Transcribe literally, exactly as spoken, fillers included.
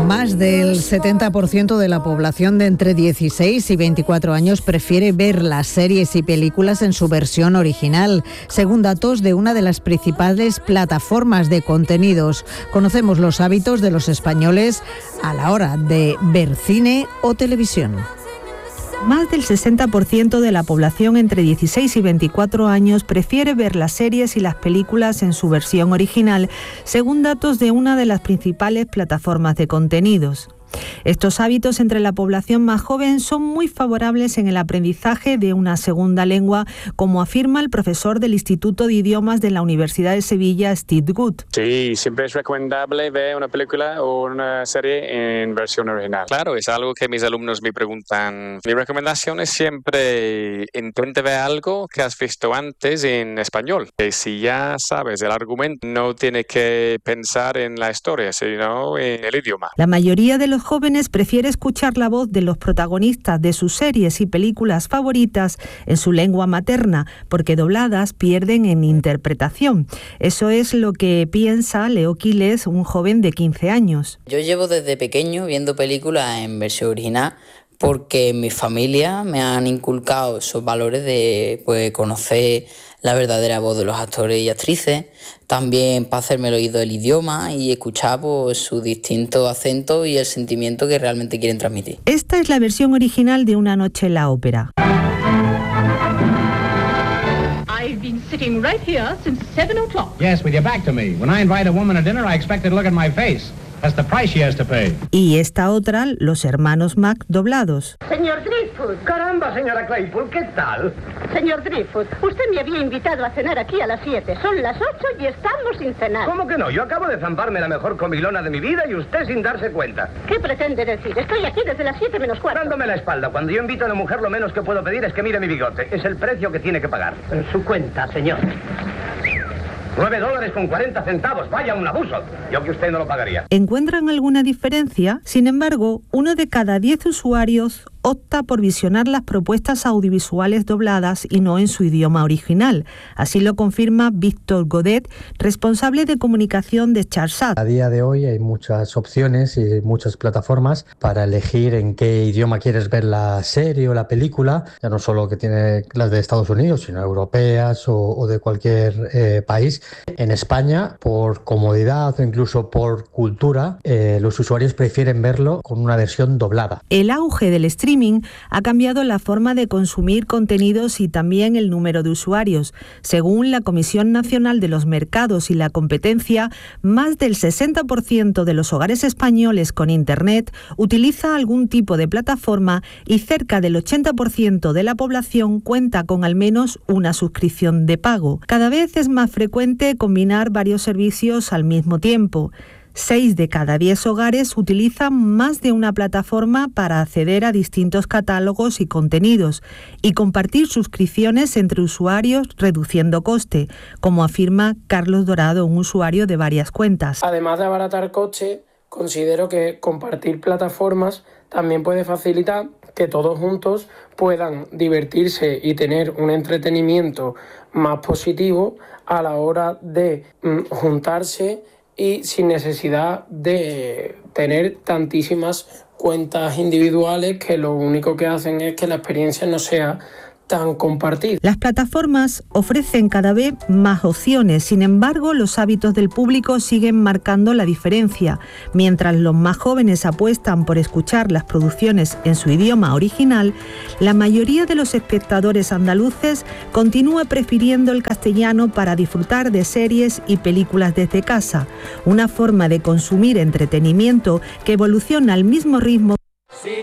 Más del setenta por ciento de la población de entre dieciséis y veinticuatro años prefiere ver las series y películas en su versión original, según datos de una de las principales plataformas de contenidos. Conocemos los hábitos de los españoles a la hora de ver cine o televisión. Más del sesenta por ciento de la población entre dieciséis y veinticuatro años prefiere ver las series y las películas en su versión original, según datos de una de las principales plataformas de contenidos. Estos hábitos entre la población más joven son muy favorables en el aprendizaje de una segunda lengua, como afirma el profesor del Instituto de Idiomas de la Universidad de Sevilla, Steve Good. Sí, siempre es recomendable ver una película o una serie en versión original. Claro, es algo que mis alumnos me preguntan. Mi recomendación es siempre intente ver algo que has visto antes en español. Que si ya sabes el argumento, no tienes que pensar en la historia, sino en el idioma. La mayoría de los jóvenes prefiere escuchar la voz de los protagonistas de sus series y películas favoritas en su lengua materna, porque dobladas pierden en interpretación. Eso es lo que piensa Leo Quiles, un joven de quince años. Yo llevo desde pequeño viendo películas en versión original porque en mi familia me han inculcado esos valores de pues, conocer la verdadera voz de los actores y actrices, también para hacerme el oído del idioma y escuchar pues, sus distintos acentos y el sentimiento que realmente quieren transmitir. Esta es la versión original de Una noche en la ópera. I've been sitting right here since seven o'clock. Yes, with your back to me. When I invite a woman to dinner, I expect her to look at my face. That's the price she has to pay. Y esta otra, Los hermanos Mac doblados. Señor Driftwood. Caramba, señora Claypool, ¿qué tal? Señor Driftwood, usted me había invitado a cenar aquí a las siete. Son las ocho y estamos sin cenar. ¿Cómo que no? Yo acabo de zamparme la mejor comilona de mi vida y usted sin darse cuenta. ¿Qué pretende decir? Estoy aquí desde las siete menos cuarto. Dándome la espalda. Cuando yo invito a una mujer, lo menos que puedo pedir es que mire mi bigote. Es el precio que tiene que pagar. En su cuenta, señor. Nueve dólares con cuarenta centavos. Vaya, un abuso. Yo que usted no lo pagaría. ¿Encuentran alguna diferencia? Sin embargo, uno de cada diez usuarios opta por visionar las propuestas audiovisuales dobladas y no en su idioma original. Así lo confirma Víctor Godet, responsable de comunicación de Charsat. A día de hoy hay muchas opciones y muchas plataformas para elegir en qué idioma quieres ver la serie o la película, ya no solo que tiene las de Estados Unidos, sino europeas o, o de cualquier eh, país. En España, por comodidad o incluso por cultura, eh, los usuarios prefieren verlo con una versión doblada. El auge del streaming ha cambiado la forma de consumir contenidos y también el número de usuarios. Según la Comisión Nacional de los Mercados y la Competencia, más del sesenta por ciento de los hogares españoles con Internet utiliza algún tipo de plataforma y cerca del ochenta por ciento de la población cuenta con al menos una suscripción de pago. Cada vez es más frecuente combinar varios servicios al mismo tiempo. Seis de cada diez hogares utilizan más de una plataforma para acceder a distintos catálogos y contenidos y compartir suscripciones entre usuarios reduciendo coste, como afirma Carlos Dorado, un usuario de varias cuentas. Además de abaratar coste, considero que compartir plataformas también puede facilitar que todos juntos puedan divertirse y tener un entretenimiento más positivo a la hora de mm, juntarse y sin necesidad de tener tantísimas cuentas individuales que lo único que hacen es que la experiencia no sea tan compartida. Las plataformas ofrecen cada vez más opciones, sin embargo, los hábitos del público siguen marcando la diferencia. Mientras los más jóvenes apuestan por escuchar las producciones en su idioma original, la mayoría de los espectadores andaluces continúa prefiriendo el castellano para disfrutar de series y películas desde casa, una forma de consumir entretenimiento que evoluciona al mismo ritmo